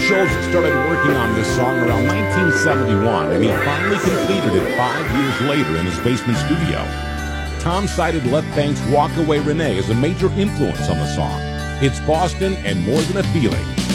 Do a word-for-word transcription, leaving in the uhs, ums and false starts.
Schultz started working on this song around nineteen seventy-one, and he finally completed it five years later in his basement studio. Tom cited Left Bank's Walk Away Renee as a major influence on the song. It's Boston and More Than a Feeling.